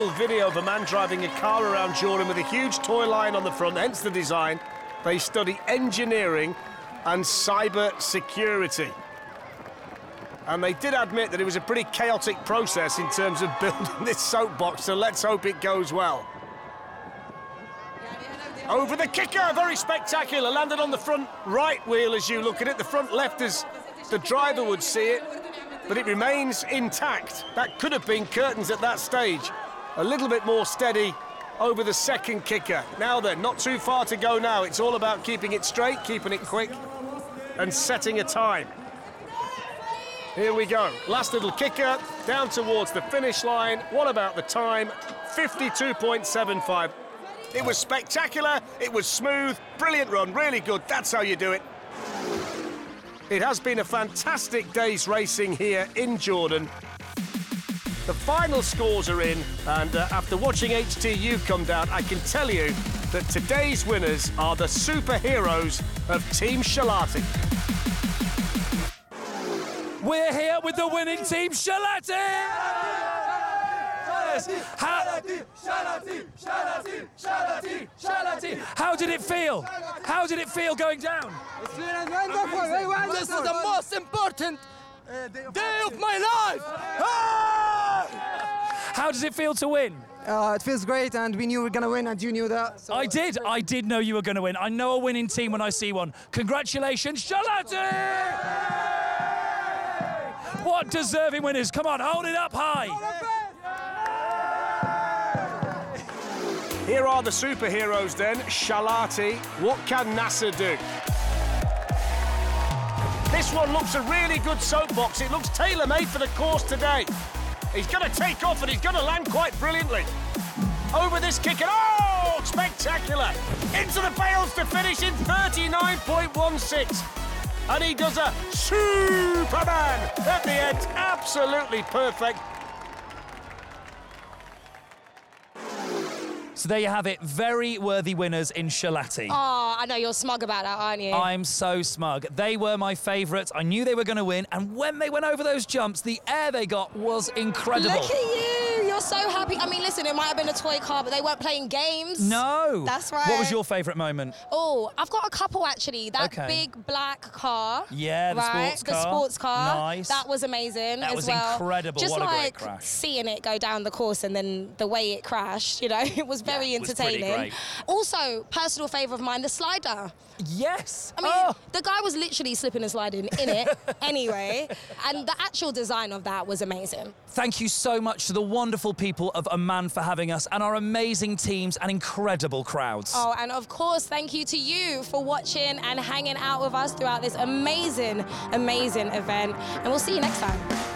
Video of a man driving a car around Jordan with a huge toy line on the front, hence the design. They study engineering and cyber security. And they did admit that it was a pretty chaotic process in terms of building this soapbox, so let's hope it goes well. Over the kicker, very spectacular, landed on the front right wheel as you look at it, the front left as the driver would see it, but it remains intact. That could have been curtains at that stage. A little bit more steady over the second kicker. Now then, not too far to go now. It's all about keeping it straight, keeping it quick, and setting a time. Here we go. Last little kicker, down towards the finish line. What about the time? 52.75. It was spectacular, it was smooth, brilliant run, really good. That's how you do it. It has been a fantastic day's racing here in Jordan. The final scores are in, and after watching HTU come down, I can tell you that today's winners are the superheroes of Team Shalati. We're here with the winning team, Shalati! How did it feel? How did it feel going down? This is the most important day of my life! How does it feel to win? It feels great, and we knew we were going to win, and you knew that. So I did know you were going to win. I know a winning team when I see one. Congratulations, Shalati! What deserving winners. Come on, hold it up high. Here are the superheroes then, Shalati. What can NASA do? This one looks a really good soapbox. It looks tailor-made for the course today. He's going to take off and he's going to land quite brilliantly. Over this kick and oh, spectacular. Into the bales to finish in 39.16. And he does a Superman at the end. Absolutely perfect. So there you have it, very worthy winners in Shalati. Oh, I know you're smug about that, aren't you? I'm so smug. They were my favourites. I knew they were going to win, and when they went over those jumps, the air they got was incredible. Look at you, you're so happy. I mean, listen, it might have been a toy car, but they weren't playing games. No. That's right. What was your favourite moment? Oh, I've got a couple, actually. That Okay. big black car. Yeah, the sports car. The sports car. Nice. That was amazing That as was well. incredible. Just What a great like crash. seeing it go down the course and then the way it crashed, you know, it was very Yeah, it was pretty entertaining. great. Also, personal favourite of mine, the slider. Yes. I mean, the guy was literally slipping and sliding in it anyway, and the actual design of that was amazing. Thank you so much to the wonderful people of Amman for having us and our amazing teams and incredible crowds. Oh, and of course, thank you to you for watching and hanging out with us throughout this amazing, amazing event. And we'll see you next time.